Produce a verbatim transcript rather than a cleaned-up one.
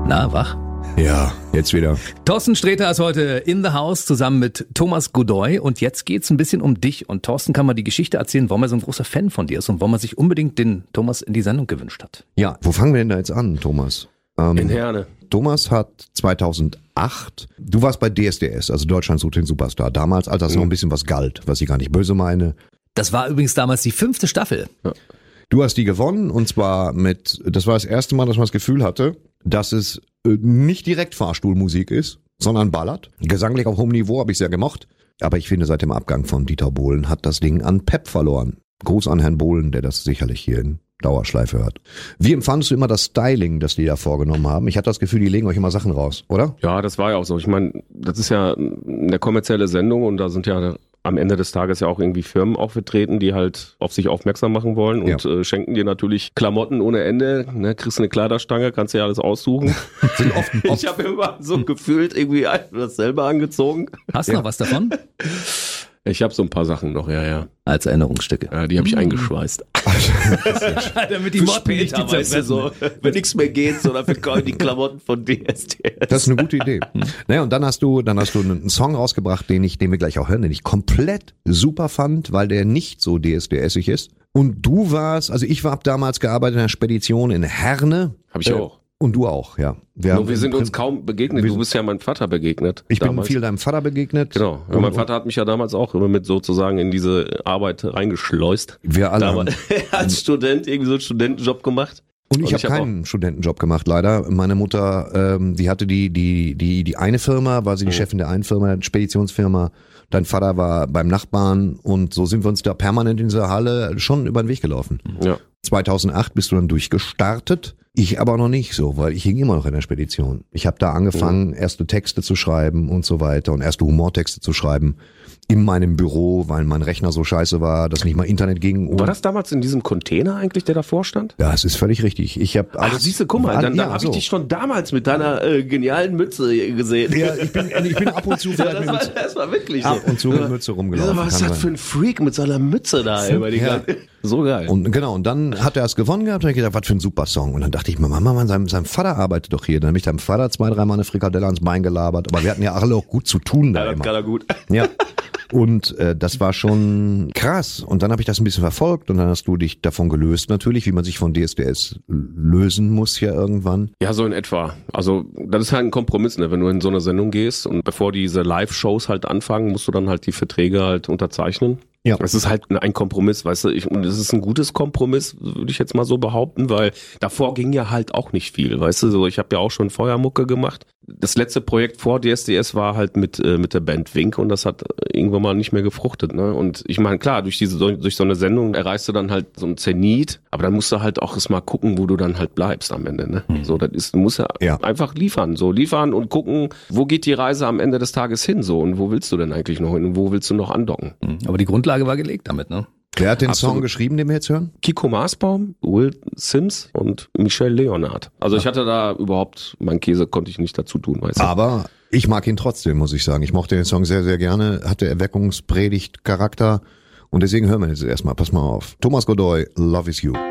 Na, wach? Ja, jetzt wieder. Thorsten Sträter ist heute in the house zusammen mit Thomas Godoy und jetzt geht's ein bisschen um dich. Und Thorsten kann mal die Geschichte erzählen, warum er so ein großer Fan von dir ist und warum er sich unbedingt den Thomas in die Sendung gewünscht hat. Ja, wo fangen wir denn da jetzt an, Thomas? Ähm, in Herne. Thomas hat zweitausendacht, du warst bei D S D S, also Deutschland sucht den Superstar, damals, als das mhm. noch ein bisschen was galt, was ich gar nicht böse meine. Das war übrigens damals die fünfte Staffel. Ja. Du hast die gewonnen und zwar mit, das war das erste Mal, dass man das Gefühl hatte, dass es äh, nicht direkt Fahrstuhlmusik ist, sondern ballert. Gesanglich auf hohem Niveau habe ich sehr gemocht. Aber ich finde, seit dem Abgang von Dieter Bohlen hat das Ding an Pep verloren. Gruß an Herrn Bohlen, der das sicherlich hier in Dauerschleife hört. Wie empfandest du immer das Styling, das die da vorgenommen haben? Ich hatte das Gefühl, die legen euch immer Sachen raus, oder? Ja, das war ja auch so. Ich meine, das ist ja eine kommerzielle Sendung und da sind ja am Ende des Tages ja auch irgendwie Firmen auch vertreten, die halt auf sich aufmerksam machen wollen und ja. äh, schenken dir natürlich Klamotten ohne Ende. Ne? Kriegst eine Kleiderstange, kannst dir alles aussuchen. Sind oft, oft. Ich habe immer so gefühlt irgendwie dasselbe angezogen. Hast du ja. noch was davon? Ich habe so ein paar Sachen noch, ja, ja. Als Erinnerungsstücke. Ja, die habe ich mmh. eingeschweißt. Damit die Motten nicht die weißt du, so, wenn nichts mehr geht, so dafür kaufe ich die Klamotten von D S D S. Das ist eine gute Idee. Naja, und dann hast du, dann hast du einen Song rausgebracht, den ich, den wir gleich auch hören, den ich komplett super fand, weil der nicht so D S D S-ig ist. Und du warst, also ich habe damals gearbeitet in einer Spedition in Herne. Habe ich äh, auch. Und du auch, ja. Wir, Nur wir sind uns kaum begegnet. Du bist ja meinem Vater begegnet. Ich damals. bin viel deinem Vater begegnet. Genau. Und mein Vater hat mich ja damals auch immer mit sozusagen in diese Arbeit reingeschleust. Wir alle damals, haben als Student irgendwie so einen Studentenjob gemacht. Und ich, ich habe hab keinen Studentenjob gemacht, leider. Meine Mutter, ähm, die hatte die die die die eine Firma, war sie die mhm. Chefin der einen Firma, der Speditionsfirma. Dein Vater war beim Nachbarn und so sind wir uns da permanent in dieser Halle schon über den Weg gelaufen. Ja. zweitausendacht bist du dann durchgestartet. Ich aber noch nicht so, weil ich hing immer noch in der Spedition. Ich habe da angefangen, ja. erste Texte zu schreiben und so weiter und erste Humortexte zu schreiben in meinem Büro, weil mein Rechner so scheiße war, dass nicht mal Internet ging. War das damals in diesem Container eigentlich, der davor stand? Ja, es ist völlig richtig. Ich habe Ach, siehst du, guck mal, dann, dann ja, habe so. ich dich schon damals mit deiner äh, genialen Mütze gesehen. Ja, ich bin, ich bin ab und zu ja, das, war, das war wirklich ab so. und zu mit Mütze rumgelaufen. Ja, was ist das für ein Freak mit seiner Mütze da? Über die ja. So geil. Und genau, und dann hat er es gewonnen gehabt und ich gedacht, was für ein super Song. Und dann dachte ich mir, Mama, Mann, sein, sein Vater arbeitet doch hier. Dann habe ich deinem Vater zwei, dreimal eine Frikadelle ans Bein gelabert. Aber wir hatten ja alle auch gut zu tun da ja, immer. Das kann er gut. Ja. Und äh, das war schon krass. Und dann habe ich das ein bisschen verfolgt und dann hast du dich davon gelöst natürlich, wie man sich von D S D S lösen muss ja irgendwann. Ja, so in etwa. Also das ist halt ein Kompromiss, ne? Wenn du in so eine Sendung gehst und bevor diese Live-Shows halt anfangen, musst du dann halt die Verträge halt unterzeichnen. Ja. Es ist halt ein Kompromiss, weißt du, ich, und es ist ein gutes Kompromiss, würde ich jetzt mal so behaupten, weil davor ging ja halt auch nicht viel, weißt du, so ich habe ja auch schon Feuermucke gemacht. Das letzte Projekt vor D S D S war halt mit äh, mit der Band Wink und das hat irgendwann mal nicht mehr gefruchtet, ne? Und ich meine, klar, durch diese durch so eine Sendung erreichst du dann halt so ein Zenit, aber dann musst du halt auch erst mal gucken, wo du dann halt bleibst am Ende, ne? Mhm. So, das ist, du musst ja, ja einfach liefern, so liefern und gucken, wo geht die Reise am Ende des Tages hin, so, und wo willst du denn eigentlich noch hin und wo willst du noch andocken? Mhm. Aber die Grundlage war gelegt damit, ne? Wer hat den Absolut. Song geschrieben, den wir jetzt hören? Kiko Maasbaum, Will Sims und Michel Leonard. Also ja. ich hatte da überhaupt, mein Käse konnte ich nicht dazu tun, weißt du. Aber ich mag ihn trotzdem, muss ich sagen. Ich mochte den Song sehr, sehr gerne, hatte Erweckungspredigt-Charakter und deswegen hören wir jetzt erstmal, pass mal auf. Thomas Godoy, Love Is You.